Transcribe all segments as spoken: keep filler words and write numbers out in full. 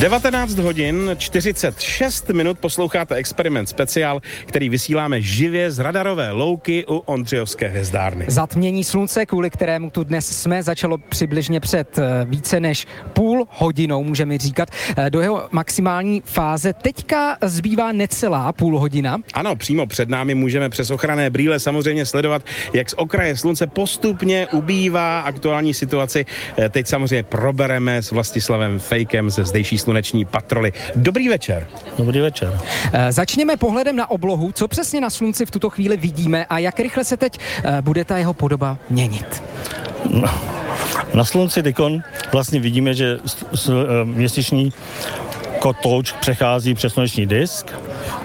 devatenáct hodin čtyřicet šest minut posloucháte Experiment speciál, který vysíláme živě z radarové louky u Ondřejovské hvězdárny. Zatmění slunce, kvůli kterému tu dnes jsme, začalo přibližně před více než půl hodinou, můžeme říkat, do jeho maximální fáze. Teďka zbývá necelá půl hodina. Ano, přímo před námi můžeme přes ochranné brýle samozřejmě sledovat, jak z okraje slunce postupně ubývá aktuální situaci. Teď samozřejmě probereme s Vlastislavem Fejkem ze zdejší sluneční patroly. Dobrý večer. Dobrý večer. Začněme pohledem na oblohu. Co přesně na slunci v tuto chvíli vidíme a jak rychle se teď bude ta jeho podoba měnit? No, na slunci tykon vlastně vidíme, že s, s, měsíční kotouč přechází přes sluneční disk,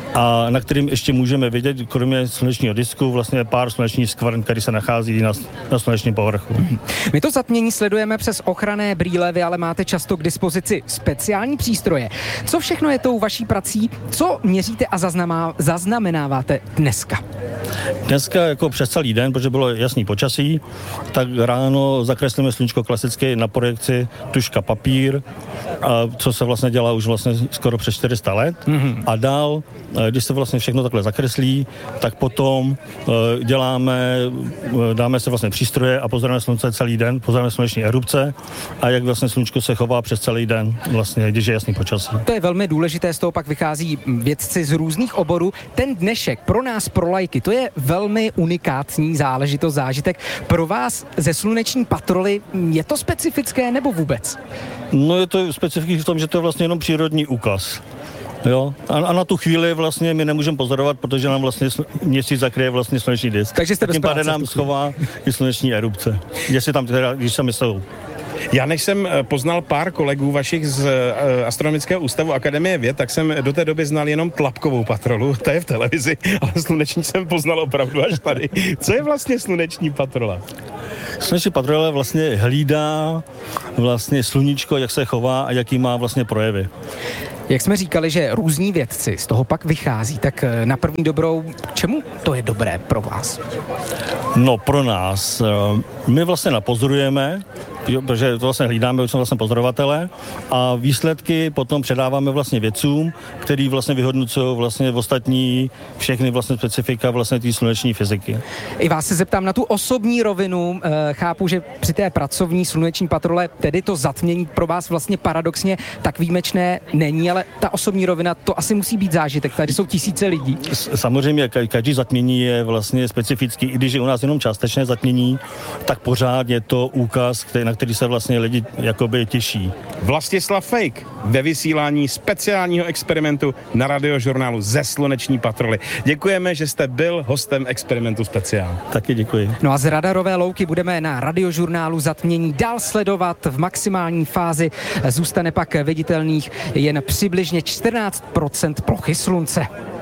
a na kterým ještě můžeme vidět, kromě slunečního disku, vlastně pár slunečních skvrn, který se nachází na, na slunečním povrchu. My to zatmění sledujeme přes ochranné brýle, vy ale máte často k dispozici speciální přístroje. Co všechno je tou vaší prací? Co měříte a zaznamá, zaznamenáváte dneska? Dneska jako přes celý den, protože bylo jasný počasí, tak ráno zakreslíme sluníčko klasicky na projekci tužka papír, a co se vlastně dělá už vlastně skoro přes čtyři sta let. Mm-hmm. A dál, když se vlastně všechno takhle zakreslí, tak potom uh, děláme, uh, dáme se vlastně přístroje a pozorujeme slunce celý den, pozorujeme sluneční erupce a jak vlastně sluníčko se chová přes celý den, vlastně, když je jasný počasí. To je velmi důležité, z toho pak vychází vědci z různých oborů. Ten dnešek pro nás, pro laiky, to je velmi unikátní záležitost, zážitek. Pro vás ze sluneční patroly je to specifické nebo vůbec? No je to specifický v tom, že to je vlastně jenom přírodní úkaz. Jo? A, a na tu chvíli vlastně my nemůžeme pozorovat, protože nám vlastně měsíc zakryje vlastně sluneční disk. Takže jste tím pádem nám schová i sluneční erupce. Jestli tam teda, když sami jsou. Já než jsem poznal pár kolegů vašich z Astronomického ústavu Akademie věd, tak jsem do té doby znal jenom tlapkovou patrolu, ta je v televizi, ale sluneční jsem poznal opravdu až tady. Co je vlastně sluneční patrola? Sluneční patrola vlastně hlídá vlastně sluníčko, jak se chová a jaký má vlastně projevy. Jak jsme říkali, že různí vědci z toho pak vychází, tak na první dobrou, čemu to je dobré pro vás? No pro nás. My vlastně napozorujeme, jo, protože to vlastně hlídáme, už jsme vlastně pozorovatele a výsledky potom předáváme vlastně vědcům, který vlastně vyhodnocují vlastně ostatní všechny vlastně specifika vlastně té sluneční fyziky. I vás se zeptám na tu osobní rovinu. Chápu, že při té pracovní sluneční patrole tedy to zatmění pro vás vlastně paradoxně tak výjimečné není, ale ta osobní rovina, to asi musí být zážitek. Tady jsou tisíce lidí. Samozřejmě každý zatmění je vlastně specifický, i když je u nás jenom částečné zatmění, tak pořád je to úkaz, který, na který se vlastně lidi jakoby těší. Vlastislav Fejk ve vysílání speciálního experimentu na Radiožurnálu ze sluneční patroly. Děkujeme, že jste byl hostem experimentu speciál. Taky děkuji. No a z radarové louky budeme na Radiožurnálu zatmění dál sledovat v maximální fázi. Zůstane pak viditelných jen přibližně čtrnáct procent plochy slunce.